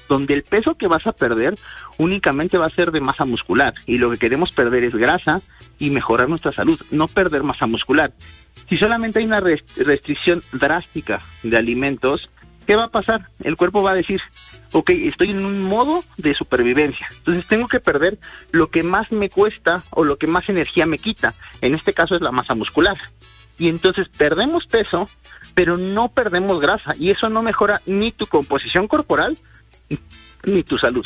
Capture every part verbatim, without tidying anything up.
donde el peso que vas a perder únicamente va a ser de masa muscular, y lo que queremos perder es grasa y mejorar nuestra salud, no perder masa muscular. Si solamente hay una restricción drástica de alimentos, ¿qué va a pasar? El cuerpo va a decir, ok, estoy en un modo de supervivencia, entonces tengo que perder lo que más me cuesta o lo que más energía me quita. En este caso es la masa muscular. Y entonces perdemos peso, pero no perdemos grasa, y eso no mejora ni tu composición corporal ni tu salud.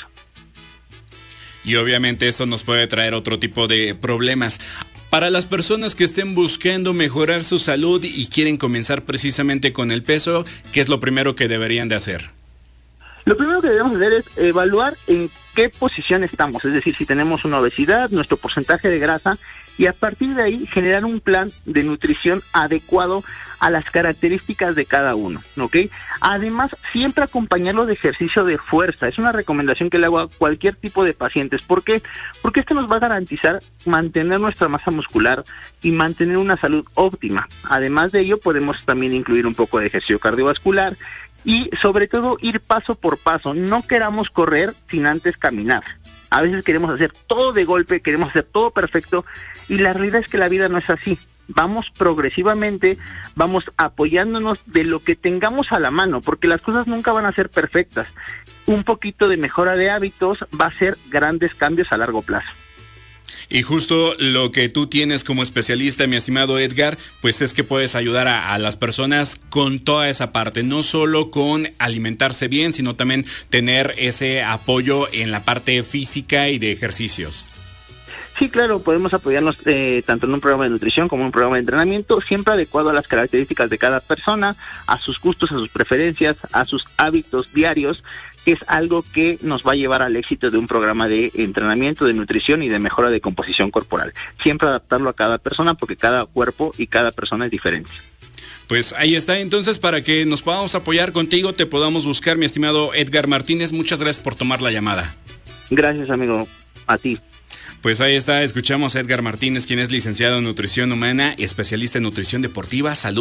Y obviamente esto nos puede traer otro tipo de problemas. Para las personas que estén buscando mejorar su salud y quieren comenzar precisamente con el peso, ¿qué es lo primero que deberían de hacer? Lo primero que debemos hacer es evaluar en qué posición estamos, es decir, si tenemos una obesidad, nuestro porcentaje de grasa, y a partir de ahí generar un plan de nutrición adecuado a las características de cada uno, ¿ok? Además, siempre acompañarlo de ejercicio de fuerza. Es una recomendación que le hago a cualquier tipo de pacientes. ¿Por qué? Porque esto nos va a garantizar mantener nuestra masa muscular y mantener una salud óptima. Además de ello, podemos también incluir un poco de ejercicio cardiovascular y sobre todo ir paso por paso. No queramos correr sin antes caminar. A veces queremos hacer todo de golpe, queremos hacer todo perfecto, y la realidad es que la vida no es así. Vamos progresivamente, vamos apoyándonos de lo que tengamos a la mano, porque las cosas nunca van a ser perfectas. Un poquito de mejora de hábitos va a ser grandes cambios a largo plazo. Y justo lo que tú tienes como especialista, mi estimado Edgar, pues es que puedes ayudar a, a las personas con toda esa parte, no solo con alimentarse bien, sino también tener ese apoyo en la parte física y de ejercicios. Sí, claro, podemos apoyarnos eh, tanto en un programa de nutrición como en un programa de entrenamiento, siempre adecuado a las características de cada persona, a sus gustos, a sus preferencias, a sus hábitos diarios, que es algo que nos va a llevar al éxito de un programa de entrenamiento, de nutrición y de mejora de composición corporal. Siempre adaptarlo a cada persona, porque cada cuerpo y cada persona es diferente. Pues ahí está, entonces, para que nos podamos apoyar contigo, te podamos buscar, mi estimado Edgar Martínez. Muchas gracias por tomar la llamada. Gracias, amigo, a ti. Pues ahí está, escuchamos a Edgar Martínez, quien es licenciado en nutrición humana, especialista en nutrición deportiva, salud.